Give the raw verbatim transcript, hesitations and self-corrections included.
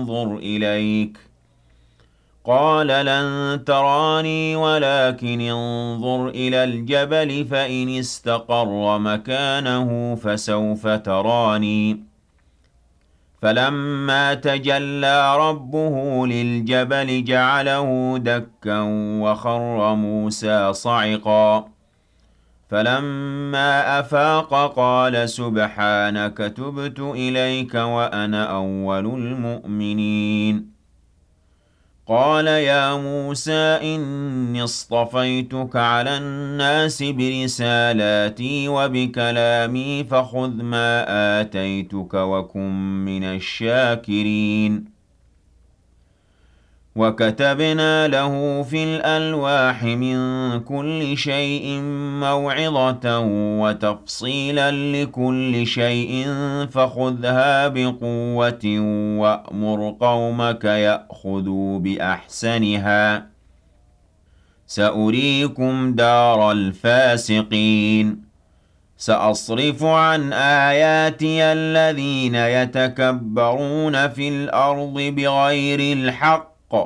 انظر إليك قال لن تراني ولكن انظر إلى الجبل فإن استقر مكانه فسوف تراني فلما تجلى ربه للجبل جعله دكا وخر موسى صعقا فلما أفاق قال سبحانك تبت إليك وأنا أول المؤمنين قال يا موسى إني اصطفيتك على الناس برسالاتي وبكلامي فخذ ما آتيتك وكن من الشاكرين وكتبنا له في الألواح من كل شيء موعظة وتفصيلا لكل شيء فخذها بقوة وأمر قومك يأخذوا بأحسنها سأريكم دار الفاسقين سأصرف عن آياتي الذين يتكبرون في الأرض بغير الحق